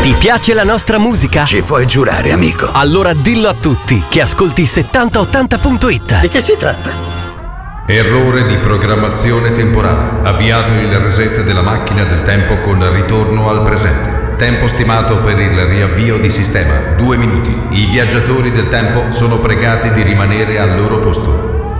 Ti piace la nostra musica? Ci puoi giurare, amico. Allora dillo a tutti che ascolti 7080.it. Di che si tratta? Errore di programmazione temporale. Avviato il reset della macchina del tempo con ritorno al presente. Tempo stimato per il riavvio di sistema 2 minuti. I viaggiatori del tempo sono pregati di rimanere al loro posto.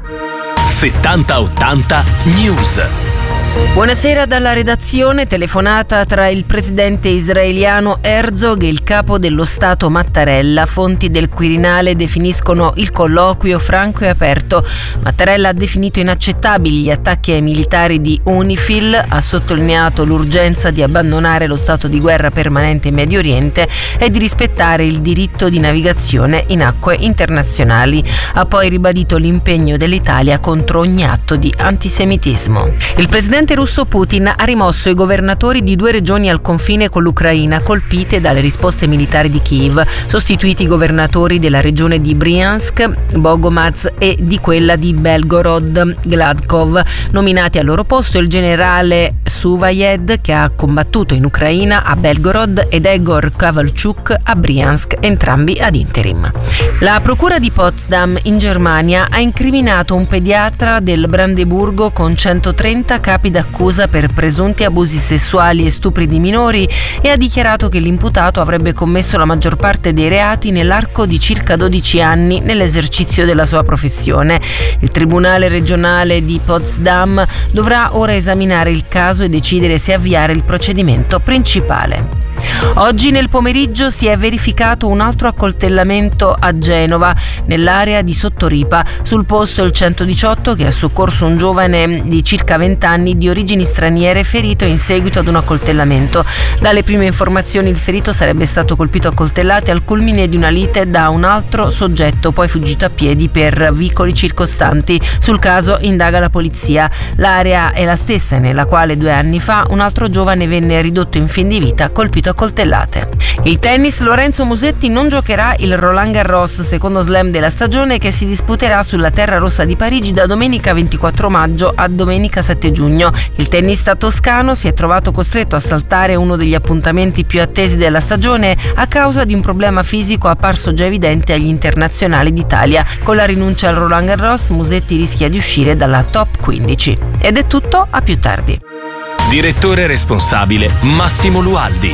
7080 News. Buonasera dalla redazione. Telefonata tra il presidente israeliano Herzog e il capo dello Stato Mattarella. Fonti del Quirinale definiscono il colloquio franco e aperto. Mattarella ha definito inaccettabili gli attacchi ai militari di UNIFIL, ha sottolineato l'urgenza di abbandonare lo stato di guerra permanente in Medio Oriente e di rispettare il diritto di navigazione in acque internazionali. Ha poi ribadito l'impegno dell'Italia contro ogni atto di antisemitismo. Il presidente russo Putin ha rimosso i governatori di 2 regioni al confine con l'Ucraina colpite dalle risposte militari di Kiev, sostituiti i governatori della regione di Bryansk, Bogomaz e di quella di Belgorod, Gladkov. Nominati al loro posto il generale Suvayed, che ha combattuto in Ucraina, a Belgorod, ed Egor Kavalchuk a Bryansk, entrambi ad interim. La procura di Potsdam in Germania ha incriminato un pediatra del Brandeburgo con 130 capi d'accusa per presunti abusi sessuali e stupri di minori e ha dichiarato che l'imputato avrebbe commesso la maggior parte dei reati nell'arco di circa 12 anni nell'esercizio della sua professione. Il Tribunale regionale di Potsdam dovrà ora esaminare il caso e decidere se avviare il procedimento principale. Oggi nel pomeriggio si è verificato un altro accoltellamento a Genova, nell'area di Sottoripa. Sul posto il 118, che ha soccorso un giovane di circa 20 anni di origini straniere ferito in seguito ad un accoltellamento. Dalle prime informazioni il ferito sarebbe stato colpito a coltellate al culmine di una lite da un altro soggetto, poi fuggito a piedi per vicoli circostanti. Sul caso indaga la polizia. L'area è la stessa nella quale 2 anni fa un altro giovane venne ridotto in fin di vita colpito a coltellate. Il tennis: Lorenzo Musetti non giocherà il Roland Garros, secondo slam della stagione, che si disputerà sulla terra rossa di Parigi da domenica 24 maggio a domenica 7 giugno. Il tennista toscano si è trovato costretto a saltare uno degli appuntamenti più attesi della stagione a causa di un problema fisico apparso già evidente agli internazionali d'Italia. Con la rinuncia al Roland Garros, Musetti rischia di uscire dalla top 15. Ed è tutto, a più tardi. Direttore responsabile Massimo Lualdi.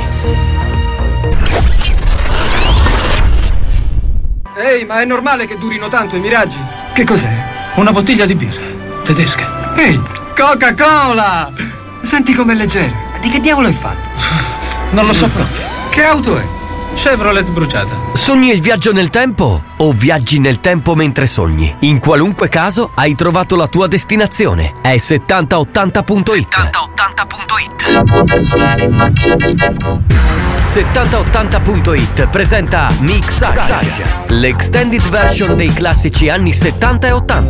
Ehi, ma è normale che durino tanto i miraggi? Che cos'è? Una bottiglia di birra tedesca. Ehi, Coca-Cola! Senti com'è leggera. Di che diavolo è fatto? Non lo so proprio. Che auto è? Chevrolet bruciata. Sogni il viaggio nel tempo o viaggi nel tempo mentre sogni? In qualunque caso hai trovato la tua destinazione. È 7080.it. 7080.it presenta Mixage, l'extended version dei classici anni 70 e 80.